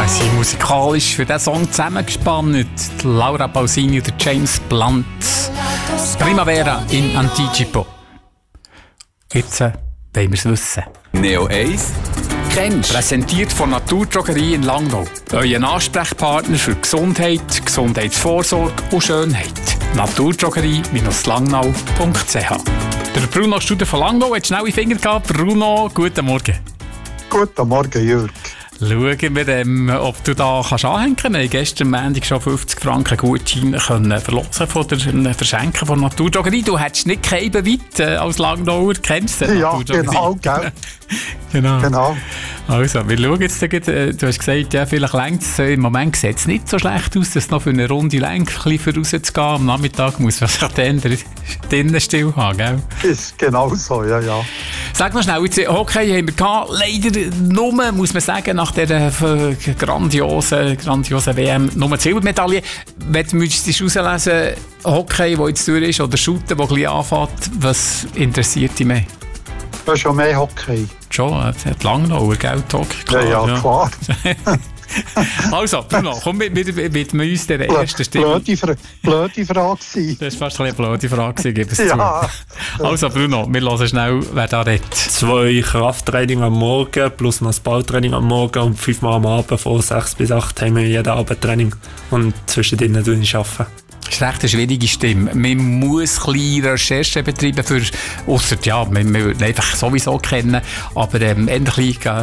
Sie sind musikalisch für diesen Song zusammengespannt. Laura Pausini oder James Blunt. Primavera in Anticipo. Jetzt wollen wir es wissen. Neo 1 kennst. Präsentiert von Naturdrogerie in Langnau. Euer Ansprechpartner für Gesundheit, Gesundheitsvorsorge und Schönheit. Naturdrogerie-langnau.ch. Der Bruno Studer von Langnau hat schnelle Finger gehabt. Bruno, guten Morgen. Guten Morgen, Jürg. Schauen wir, ob du da kannst anhängen kannst. Wir haben gestern Montag schon 50 Franken Gutschein verlosen von der Verschenken von Naturdrogerie. Du hättest nicht geheim weit als Langnauer, kennst du? Ja, genau, gell? Genau. Also, wir schauen jetzt, du hast gesagt, ja, vielleicht längt es. Im Moment sieht es nicht so schlecht aus, dass es noch für eine Runde längt, ein bisschen rauszugehen. Am Nachmittag muss man sich dann drinnen still haben, gell? Ist genau so, ja. Sag noch schnell, jetzt Hockey haben wir gehabt, leider nur, muss man sagen, nach dieser grandiosen WM, nur Silbermedaille. Wenn du müsstest herauslesen, Hockey, der jetzt durch ist, oder Shooten, der gleich anfängt, was interessiert dich mehr? Das ist schon mehr Hockey. Schon, es hat Langnauer, gell, Hockey, klar. Ja, klar. Also, Bruno, komm mit uns der ersten Stimme. Blöde Frage sein. Das war fast eine blöde Frage, gib es zu. Ja. Also, Bruno, wir hören schnell, wer da redet. 2 Krafttraining am Morgen plus noch das Balltraining am Morgen und 5 Mal am Abend von 6 bis 8 haben wir jeden Abend Training und zwischendrin arbeiten. Das ist recht eine schwierige Stimme. Man muss ein bisschen Recherche betreiben, ausser, ja, man würde einfach sowieso kennen, aber ein bisschen schauen,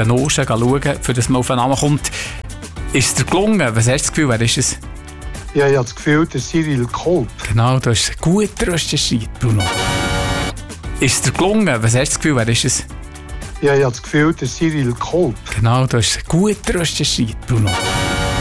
für das man auf den Namen kommt. Ist es dir gelungen? Was hast du das Gefühl, wer ist es? Ja, ich habe das Gefühl, der Cyril Kolb. Genau, du hast gut recherchiert, Bruno. Ist es dir gelungen? Was hast du das Gefühl, wer ist es? Ja, ich habe das Gefühl, der Cyril Kolb. Genau, du hast gut recherchiert, Bruno.